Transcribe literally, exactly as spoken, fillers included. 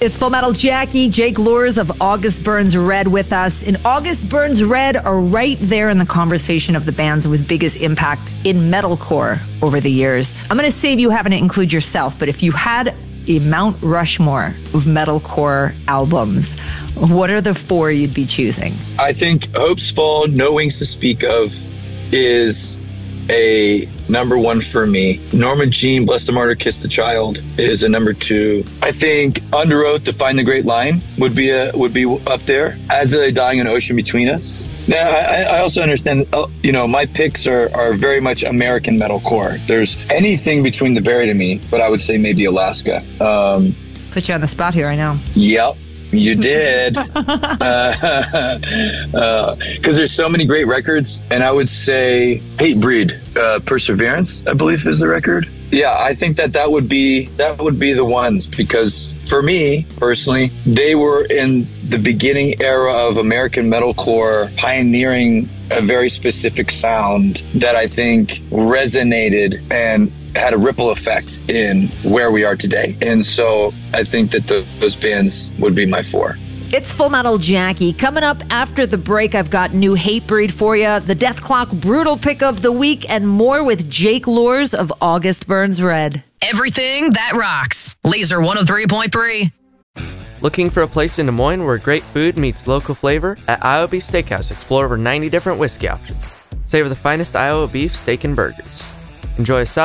It's Full Metal Jackie, Jake Luhrs of August Burns Red with us. And August Burns Red are right there in the conversation of the bands with biggest impact in metalcore over the years. I'm going to save you having to include yourself, but if you had a Mount Rushmore of metalcore albums, what are the four you'd be choosing? I think Hope's Fall, No Wings to Speak Of is a number one for me. Norma Jean, Bless the Martyr, Kiss the Child is a number two. I think Under Oath, To Find the Great Line would be a would be up there. As They Dying, An Ocean Between Us. Now, I, I also understand, you know, my picks are, are very much American metalcore. There's anything between the Buried and Me, but I would say maybe Alaska. Um, Put you on the spot here, I know. Yep. You did. Because uh, uh, there's so many great records. And I would say Hatebreed, uh, Perseverance, I believe is the record. Yeah, I think that that would be that would be the ones, because for me personally, they were in the beginning era of American metalcore, pioneering a very specific sound that I think resonated and had a ripple effect in where we are today. And so I think that the, those bands would be my four. It's Full Metal Jackie. Coming up after the break, I've got new Hatebreed for you, the Death Clock Brutal Pick of the Week, and more with Jake Luhrs of August Burns Red. Everything that rocks. Laser one oh three point three. Looking for a place in Des Moines where great food meets local flavor? At Iowa Beef Steakhouse, explore over ninety different whiskey options. Savor the finest Iowa beef, steak, and burgers. Enjoy a